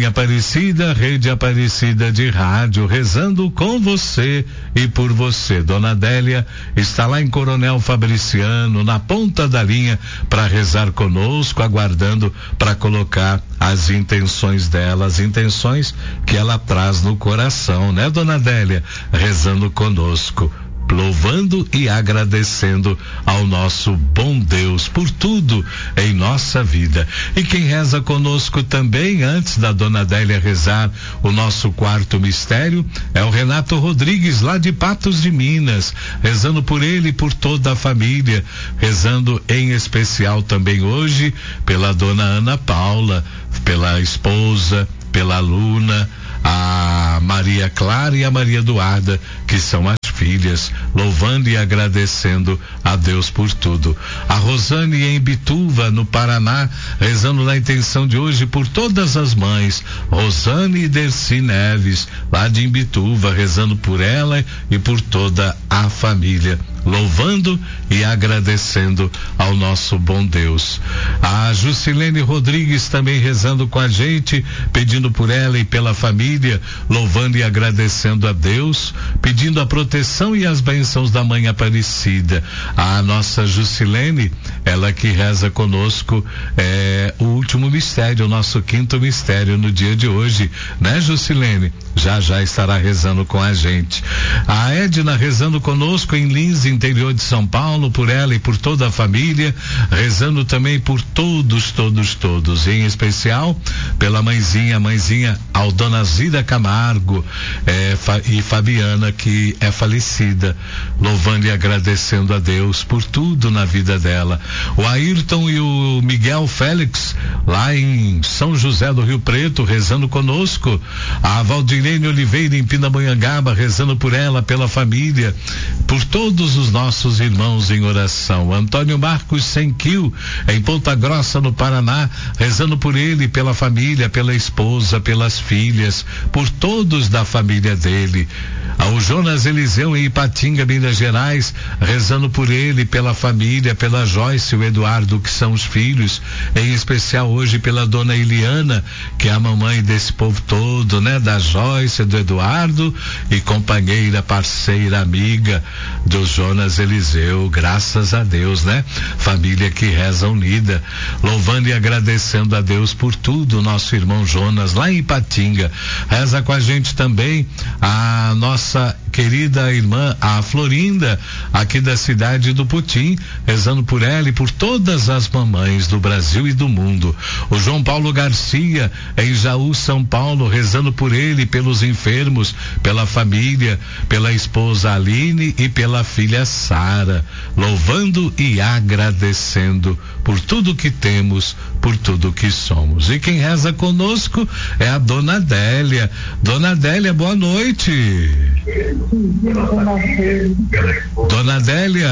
Aparecida, Rede Aparecida de Rádio, rezando com você e por você. Dona Adélia está lá em Coronel Fabriciano, na ponta da linha, para rezar conosco, aguardando para colocar as intenções dela, as intenções que ela traz no coração, né, Dona Adélia? Rezando conosco, louvando e agradecendo ao nosso bom Deus por tudo em nossa vida. E quem reza conosco também, antes da Dona Adélia rezar o nosso quarto mistério, é o Renato Rodrigues, lá de Patos de Minas, rezando por ele e por toda a família, rezando em especial também hoje pela Dona Ana Paula, pela esposa, pela Luna, a Maria Clara e a Maria Eduarda, que são as filhas, louvando e agradecendo a Deus por tudo. A Rosane em Bituva, no Paraná, rezando na intenção de hoje por todas as mães. Rosane e Dercy Neves, lá de Imbituva, rezando por ela e por toda a família, louvando e agradecendo ao nosso bom Deus. A Jusilene Rodrigues também rezando com a gente, pedindo por ela e pela família, louvando e agradecendo a Deus, pedindo a proteção e as bênçãos da Mãe Aparecida. A nossa Jusilene, ela que reza conosco o último mistério, o nosso quinto mistério no dia de hoje, né, Jusilene? Já estará rezando com a gente. A Edna rezando conosco em Lins, interior de São Paulo, por ela e por toda a família, rezando também por todos, em especial pela mãezinha Aldona Zida Camargo e Fabiana, que é falecida, louvando e agradecendo a Deus por tudo na vida dela. O Ayrton e o Miguel Félix, lá em São José do Rio Preto, rezando conosco. A Valdirene Oliveira em Pindamonhangaba, rezando por ela, pela família, por todos os nossos irmãos em oração. Antônio Marcos Senquil, em Ponta Grossa, no Paraná, rezando por ele, pela família, pela esposa, pelas filhas, por todos da família dele. Ao Jonas Eliseu em Ipatinga, Minas Gerais, rezando por ele, pela família, pela Joyce e o Eduardo, que são os filhos, em especial hoje pela Dona Eliana, que é a mamãe desse povo todo, né? Da Joyce, do Eduardo e companheira, parceira, amiga do Jonas Eliseu, graças a Deus, né? Família que reza unida, louvando e agradecendo a Deus por tudo. Nosso irmão Jonas, lá em Ipatinga, reza com a gente também a nossa querida irmã, a Florinda, aqui da cidade do Putim, rezando por ela e por todas as mamães do Brasil e do mundo. O João Paulo Garcia, em Jaú, São Paulo, rezando por ele, pelos enfermos, pela família, pela esposa Aline e pela filha Sara, louvando e agradecendo por tudo que temos, por tudo que somos. E quem reza conosco é a Dona Adélia. Dona Adélia, boa noite. Dona Adélia.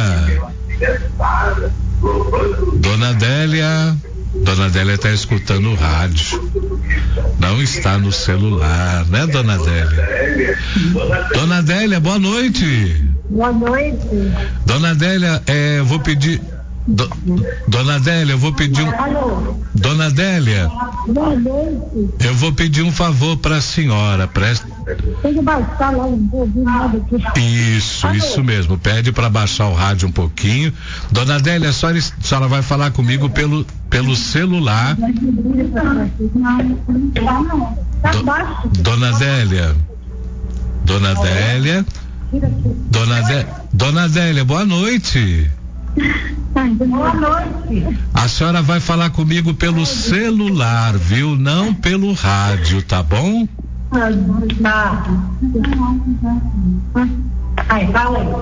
Dona Adélia está escutando o rádio. Não está no celular, né, Dona Adélia? Dona Adélia, boa noite. Boa noite. Dona Adélia, eu vou pedir. Dona Adélia, eu vou pedir Dona Adélia, eu vou pedir um favor para a senhora, presta. Tem que baixar lá, não vou ouvir nada aqui. Isso mesmo, pede para baixar o rádio um pouquinho. Dona Adélia, a senhora vai falar comigo pelo celular. Dona Adélia, boa noite. Boa noite. A senhora vai falar comigo pelo celular, viu? Não pelo rádio, tá bom? Aí, fala aí.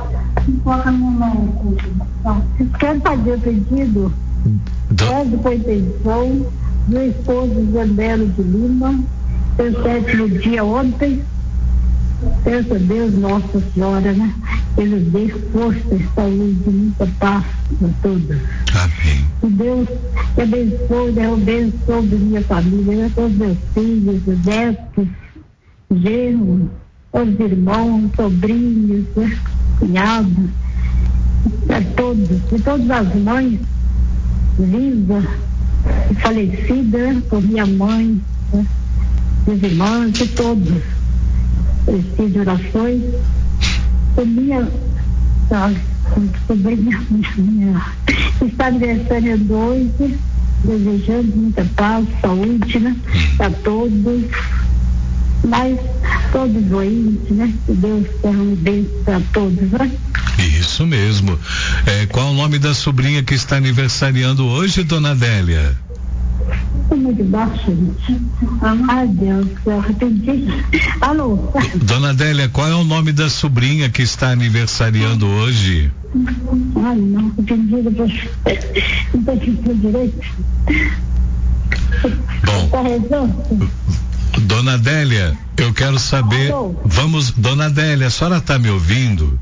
Quer fazer o pedido? Pede com a intenção do esposo Zambelo de Lima, seu 7º dia ontem. Peço a Deus, Nossa Senhora, né? Ele dê força e saúde, muita paz para todos. Amém. Que Deus te abençoe, né? Eu abençoo minha família, né? Todos meus filhos, netos, genros, todos irmãos, sobrinhos, né? Cunhados, a todos, e todas as mães vivas e falecidas, né? Por minha mãe, né? meus irmãos e todos. Preciso de orações. E minha sobrinha está aniversariando hoje, desejando muita paz, saúde, né? Para todos. Mas todos doentes, né? Que Deus tenha um bem para todos, né? Isso mesmo. Qual o nome da sobrinha que está aniversariando hoje, dona Adélia? É muito baixo, gente. Ai, Deus, eu entendi. Alô? Dona Adélia, qual é o nome da sobrinha que está aniversariando hoje? Ai, não entendi. Não estou sentindo direito. Bom. Está rezando? Dona Adélia, eu quero saber. Alô? Dona Adélia, a senhora está me ouvindo?